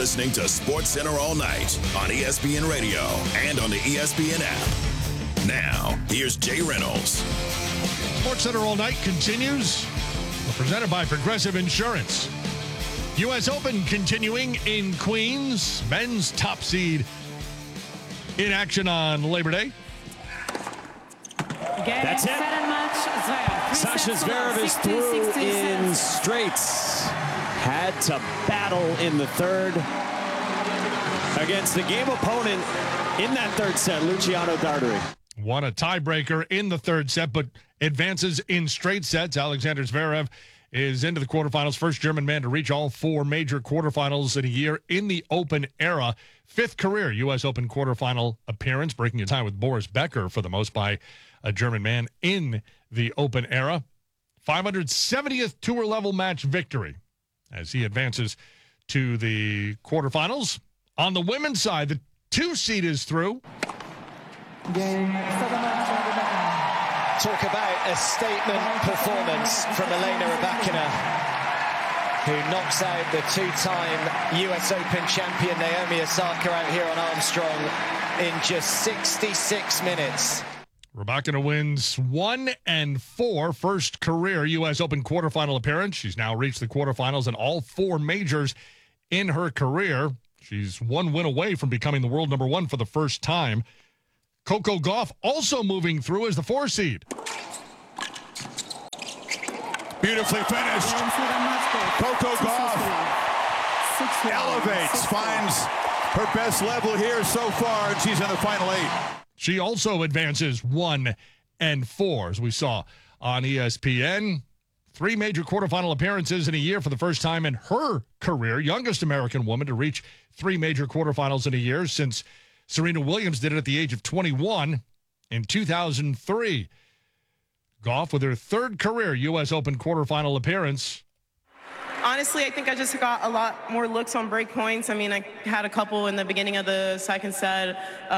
listening to SportsCenter All Night on ESPN Radio and on the ESPN app. Now, here's Jay Reynolds. SportsCenter All Night continues. Presented by Progressive Insurance. U.S. Open continuing in Queens. Men's top seed in action on Labor Day. That's it. Sasha Zverev is through in straights. Had to battle in the third against the game opponent in that third set, Luciano Darderi. Won a tiebreaker in the third set, but advances in straight sets. Alexander Zverev is into the quarterfinals. First German man to reach all four major quarterfinals in a year in the Open era. Fifth career U.S. Open quarterfinal appearance, breaking a tie with Boris Becker for the most by a German man in the Open era. 570th tour level match victory as he advances to the quarterfinals. On the women's side, the 2 seed is through. Talk about a statement performance from Elena Rybakina, who knocks out the 2-time U.S. Open champion Naomi Osaka out here on Armstrong in just 66 minutes. Rybakina wins 1 and 4, first career U.S. Open quarterfinal appearance. She's now reached the quarterfinals in all 4 majors in her career. She's 1 win away from becoming the world number 1 for the first time. Coco Gauff also moving through as the 4 seed. Beautifully finished. Coco Gauff elevates, finds her best level here so far, and she's in the final 8. She also advances 1 and 4, as we saw on ESPN. 3 major quarterfinal appearances in a year for the first time in her career. Youngest American woman to reach 3 major quarterfinals in a year since Serena Williams did it at the age of 21 in 2003. Gauff with her 3rd career U.S. Open quarterfinal appearance. Honestly, I think I just got a lot more looks on break points. I mean, I had a couple in the beginning of the second set.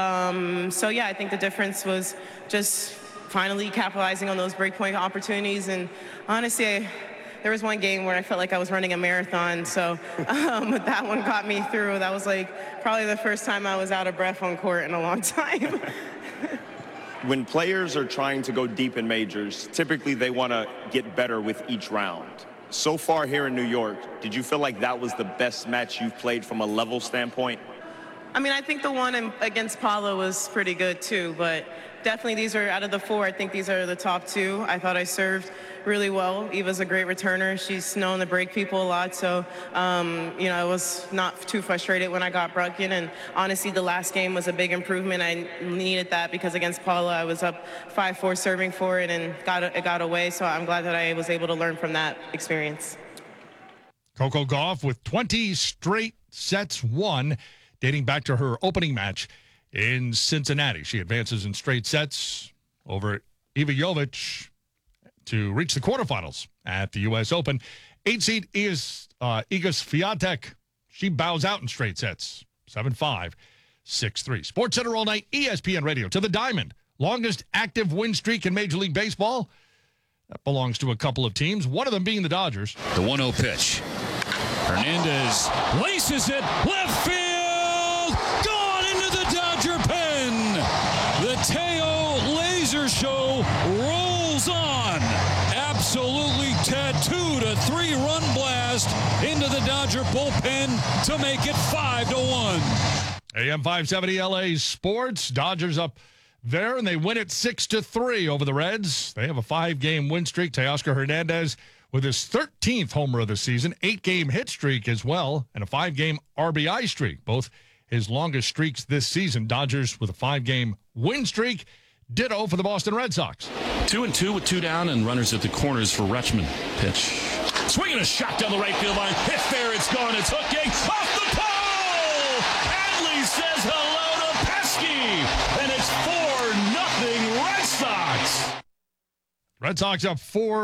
So, yeah, I think the difference was just finally capitalizing on those break point opportunities. And honestly, there was one game where I felt like I was running a marathon. So that one got me through. That was like probably the first time I was out of breath on court in a long time. When players are trying to go deep in majors, typically they want to get better with each round. So far here in New York, did you feel like that was the best match you've played from a level standpoint? I mean, I think the one against Paula was pretty good too, but definitely these are out of the 4. I think these are the top 2. I thought I served really well. Eva's a great returner. She's known to break people a lot. So, I was not too frustrated when I got broken. And honestly, the last game was a big improvement. I needed that because against Paula, I was up 5-4 serving for it and it got away. So I'm glad that I was able to learn from that experience. Coco Gauff with 20 straight sets won, dating back to her opening match in Cincinnati. She advances in straight sets over Iva Jovic to reach the quarterfinals at the U.S. Open. 8 seed is Iga Swiatek. She bows out in straight sets, 7-5, 6-3. SportsCenter All Night, ESPN Radio. To the diamond, longest active win streak in Major League Baseball. That belongs to a couple of teams, one of them being the Dodgers. The 1-0 pitch. Hernandez laces it, left field, gone into the Dodger pen. The Teo Laser Show rolls on. Absolutely tattooed a 3-run blast into the Dodger bullpen to make it 5-1. AM 570 LA Sports. Dodgers up there, and they win it 6-3 over the Reds. They have a 5-game win streak. Teoscar Hernandez with his 13th homer of the season, 8-game hit streak as well, and a 5-game RBI streak. Both his longest streaks this season. Dodgers with a 5-game win streak. Ditto for the Boston Red Sox. 2-2 with 2 down and runners at the corners for Rutschman. Pitch. Swinging a shot down the right field line. Hit fair, it's gone. It's hooking off the pole. Adley says hello to Pesky, and it's 4-0 Red Sox. Red Sox up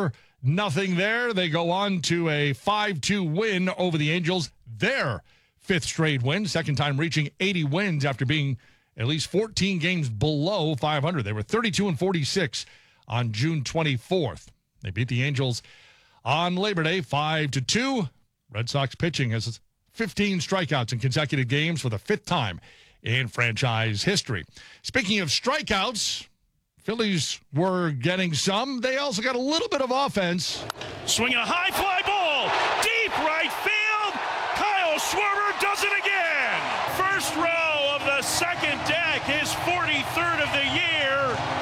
4-0 there. They go on to a 5-2 win over the Angels. Their 5th straight win, second time reaching 80 wins after being at least 14 games below 500. They were 32-46 on June 24th. They beat the Angels on Labor Day 5-2. Red Sox pitching has 15 strikeouts in consecutive games for the 5th time in franchise history. Speaking of strikeouts, Phillies were getting some. They also got a little bit of offense. Swinging a high fly ball, deep right field. Kyle Schwarber does it again. First row of the second deck, his 43rd of the year,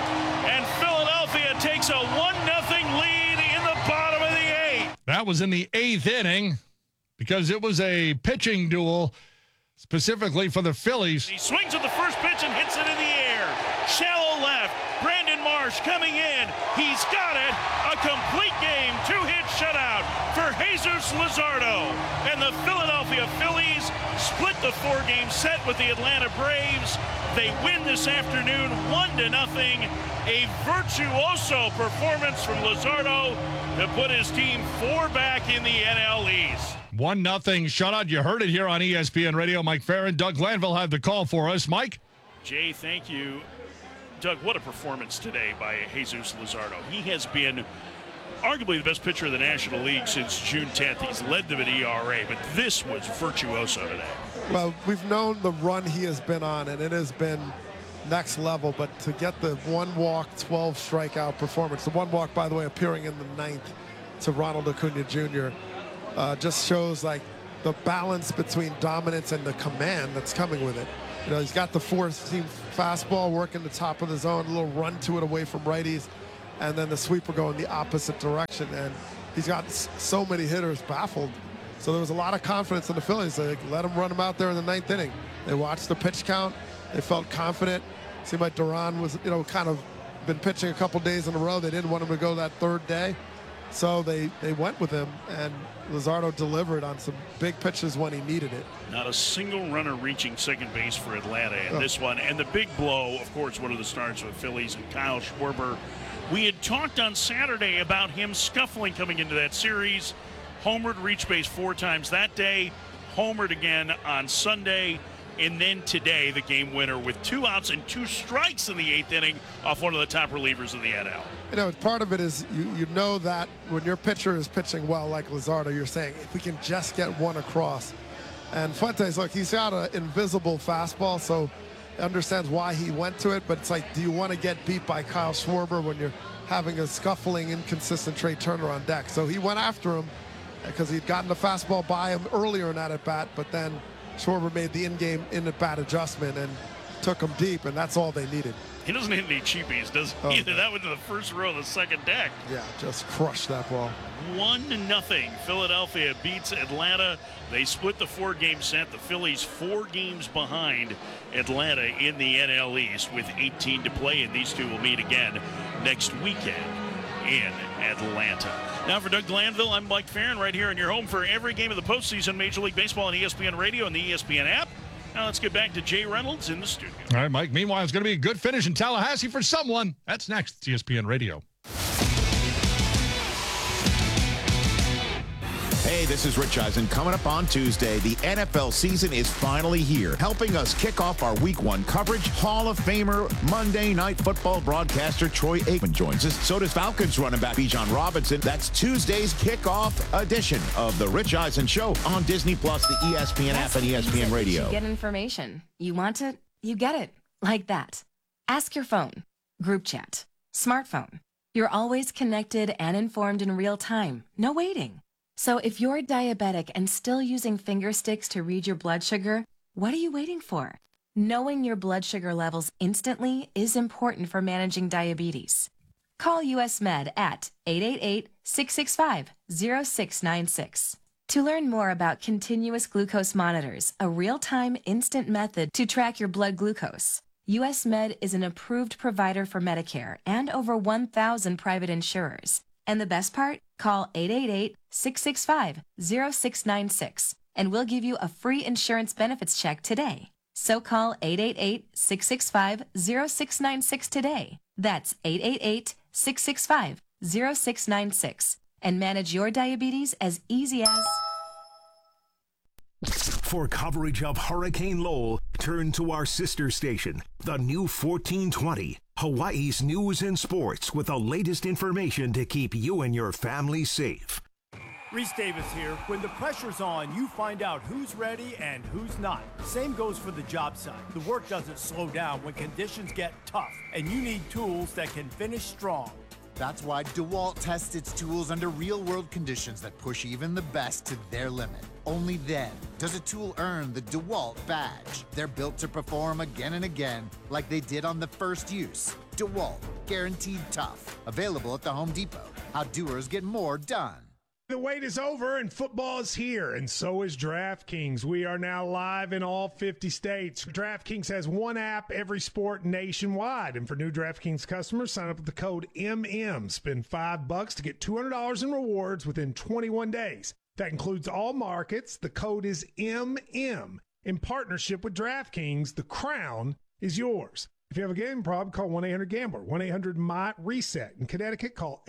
and Philadelphia takes a 1-0 lead in the bottom of the 8th. That was in the 8th inning because it was a pitching duel specifically for the Phillies. He swings at the first pitch and hits it in the air. Shallow left. Brandon Marsh coming in. He's got it. A complete game. 2-hit shutout for Jesus Luzardo. And the Philadelphia Phillies split the 4-game set with the Atlanta Braves. They win this afternoon 1-0. A virtuoso performance from Luzardo to put his team 4 back in the NL East. 1-0 shutout. You heard it here on ESPN Radio. Mike Farron, Doug Glanville have the call for us. Mike? Jay, thank you. Doug, what a performance today by Jesus Luzardo. He has been arguably the best pitcher of the National League since June 10th. He's led them in ERA, but this was virtuoso today. Well, we've known the run he has been on, and it has been next level, but to get the 1 walk, 12 strikeout performance, the 1 walk, by the way, appearing in the 9th to Ronald Acuna Jr., just shows like the balance between dominance and the command that's coming with it. You know, he's got the 4-seam fastball working the top of the zone, a little run to it away from righties, and then the sweeper going the opposite direction. And he's got so many hitters baffled. So there was a lot of confidence in the Phillies. They let him run him out there in the 9th inning. They watched the pitch count. They felt confident. Seemed like Duran was, kind of been pitching a couple days in a row. They didn't want him to go that 3rd day. So they went with him, and Luzardo delivered on some big pitches when he needed it. Not a single runner reaching second base for Atlanta in this one. And the big blow, of course, one of the stars of the Phillies, and Kyle Schwarber. We had talked on Saturday about him scuffling coming into that series. Homered, reached base 4 times that day. Homered again on Sunday. And then today, the game winner with 2 outs and 2 strikes in the 8th inning off one of the top relievers in the NL. Part of it is you know that when your pitcher is pitching well like Luzardo, you're saying, if we can just get 1 across. And Fuentes, look, he's got an invisible fastball, so understands why he went to it, but it's like, do you want to get beat by Kyle Schwarber when you're having a scuffling, inconsistent Trey Turner on deck? So he went after him because he'd gotten the fastball by him earlier in that at-bat, but then Schwarber made the in-at-bat adjustment and took him deep, and that's all they needed. He doesn't hit any cheapies, does he? Either. That went to the first row of the second deck. Yeah, just crushed that ball. 1-0. Philadelphia beats Atlanta. They split the 4-game set. The Phillies 4 games behind Atlanta in the NL East with 18 to play, and these two will meet again next weekend in Atlanta. Now for Doug Glanville, I'm Mike Farron right here in your home for every game of the postseason, Major League Baseball on ESPN Radio and the ESPN app. Now let's get back to Jay Reynolds in the studio. All right, Mike. Meanwhile, it's going to be a good finish in Tallahassee for someone. That's next. It's ESPN Radio. Hey, this is Rich Eisen. Coming up on Tuesday, the NFL season is finally here. Helping us kick off our Week 1 coverage, Hall of Famer, Monday Night Football broadcaster Troy Aikman joins us. So does Falcons running back Bijan Robinson. That's Tuesday's kickoff edition of the Rich Eisen Show on Disney+, the ESPN app, and ESPN Radio. You get information. You want it, you get it. Like that. Ask your phone. Group chat. Smartphone. You're always connected and informed in real time. No waiting. So if you're diabetic and still using finger sticks to read your blood sugar, what are you waiting for? Knowing your blood sugar levels instantly is important for managing diabetes. Call US Med at 888-665-0696. To learn more about continuous glucose monitors, a real-time instant method to track your blood glucose, US Med is an approved provider for Medicare and over 1,000 private insurers. And the best part? Call 888-665-0696 and we'll give you a free insurance benefits check today. So call 888-665-0696 today. That's 888-665-0696 and manage your diabetes as easy as... For coverage of Hurricane Lowell, turn to our sister station, the new 1420. Hawaii's news and sports with the latest information to keep you and your family safe. Reese Davis here. When the pressure's on, you find out who's ready and who's not. Same goes for the job site. The work doesn't slow down when conditions get tough, and you need tools that can finish strong. That's why DeWalt tests its tools under real-world conditions that push even the best to their limit. Only then does a tool earn the DeWalt badge. They're built to perform again and again, like they did on the first use. DeWalt, guaranteed tough. Available at the Home Depot. How doers get more done. The wait is over and football is here, and so is DraftKings. We are now live in all 50 states. DraftKings has one app, every sport nationwide. And for new DraftKings customers, sign up with the code MM. Spend $5 to get $200 in rewards within 21 days. That includes all markets. The code is MM. In partnership with DraftKings, the crown is yours. If you have a gambling problem, call 1-800-GAMBLER, 1-800-MY-RESET. In Connecticut, call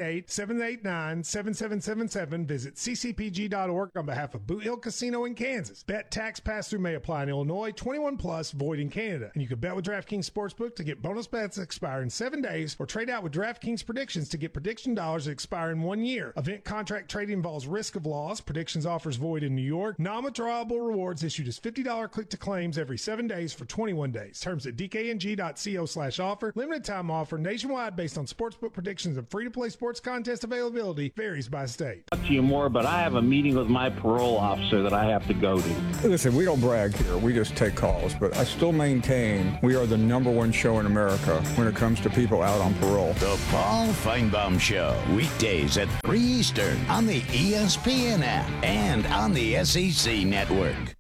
888-789-7777. Visit ccpg.org on behalf of Boot Hill Casino in Kansas. Bet tax pass-through may apply in Illinois, 21 plus, void in Canada. And you can bet with DraftKings Sportsbook to get bonus bets that expire in 7 days, or trade out with DraftKings Predictions to get prediction dollars that expire in 1 year. Event contract trading involves risk of loss. Predictions offers void in New York. Non-withdrawable rewards issued as $50 click-to-claims every 7 days for 21 days. Terms at DKNG.co/offer. Limited time offer nationwide based on sportsbook predictions and free-to-play sports contest availability varies by state. Talk to you more, but I have a meeting with my parole officer that I have to go to. Listen, we don't brag here. We just take calls, but I still maintain we are the #1 show in America when it comes to people out on parole. The Paul Feinbaum Show, weekdays at 3 Eastern on the ESPN app and on the SEC Network.